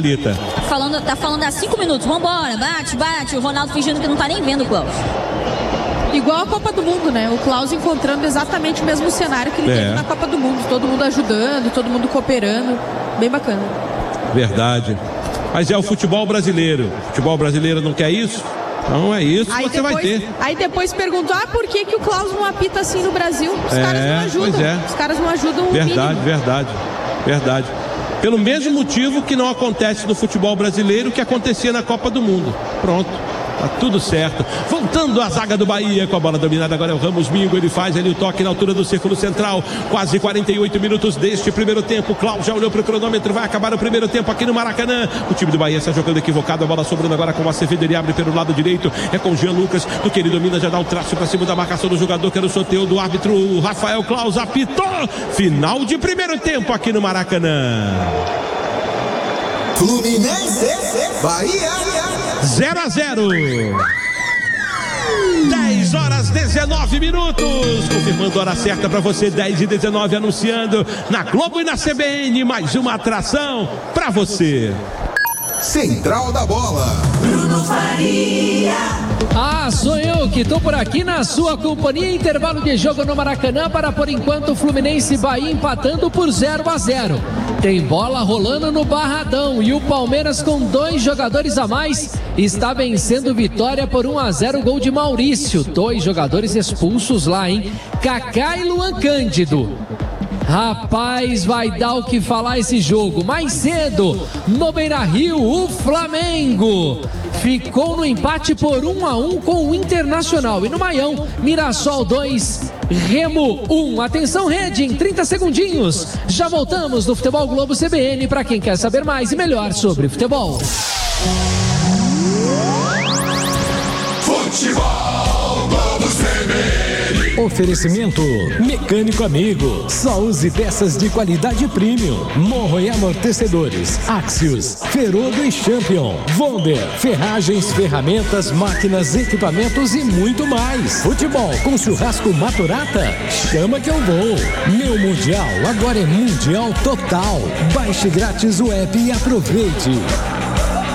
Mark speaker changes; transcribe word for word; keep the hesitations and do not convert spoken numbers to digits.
Speaker 1: Thalita?
Speaker 2: Falando, tá falando há cinco minutos. Vambora, bate, bate. O Ronaldo fingindo que não tá nem vendo o Klaus.
Speaker 3: Igual a Copa do Mundo, né? O Klaus encontrando exatamente o mesmo cenário que ele
Speaker 1: É.
Speaker 3: teve na Copa do Mundo. Todo mundo ajudando, todo mundo cooperando. Bem bacana.
Speaker 1: Verdade. Mas é o futebol brasileiro. O futebol brasileiro não quer isso? Não é isso que você
Speaker 3: depois,
Speaker 1: vai ter.
Speaker 3: Aí depois perguntou, ah, por que, que o Klaus não apita assim no Brasil? Os
Speaker 1: É,
Speaker 3: caras não ajudam.
Speaker 1: pois é.
Speaker 3: Os caras não ajudam o
Speaker 1: Verdade,
Speaker 3: mínimo.
Speaker 1: verdade, verdade. Pelo mesmo motivo que não acontece no futebol brasileiro que acontecia na Copa do Mundo. Pronto. Tá tudo certo. Voltando à zaga do Bahia com a bola dominada. Agora é o Ramos Mingo. Ele faz ali o toque na altura do círculo central. Quase quarenta e oito minutos deste primeiro tempo. Klaus já olhou para o cronômetro. Vai acabar o primeiro tempo aqui no Maracanã. O time do Bahia está jogando equivocado. A bola sobrando agora com o Acevedo. Ele abre pelo lado direito. É com o Jean Lucas. Do que ele domina, já dá o traço para cima da marcação do jogador. Que era o sorteio do árbitro. O Rafael Klaus apitou. Final de primeiro tempo aqui no Maracanã.
Speaker 4: Fluminense, Bahia.
Speaker 1: zero a zero. dez horas dezenove minutos. Confirmando a hora certa para você, dez e dezenove, anunciando na Globo e na C B N mais uma atração para você.
Speaker 4: Central da Bola.
Speaker 5: Bruno Faria.
Speaker 6: Ah, sou eu que tô por aqui na sua companhia. Intervalo de jogo no Maracanã para, por enquanto, o Fluminense e Bahia empatando por zero a zero. Tem bola rolando no Barradão e o Palmeiras, com dois jogadores a mais, está vencendo Vitória por um a zero, gol de Maurício. Dois jogadores expulsos lá, hein? Kaká e Luan Cândido. Rapaz, vai dar o que falar esse jogo. Mais cedo, no Beira-Rio, o Flamengo ficou no empate por um a um com o Internacional. E no Maião, Mirassol dois, Remo um. Atenção, rede, em trinta segundinhos. Já voltamos no Futebol Globo C B N para quem quer saber mais e melhor sobre futebol.
Speaker 5: Futebol Globo C B N.
Speaker 7: Oferecimento Mecânico Amigo. Só use peças de qualidade premium. Morro e amortecedores. Axios, Ferodo e Champion. Vonder, ferragens, ferramentas, máquinas, equipamentos e muito mais. Futebol com churrasco Maturata? Chama que eu vou. Meu Mundial agora é Mundial Total. Baixe grátis o app e aproveite.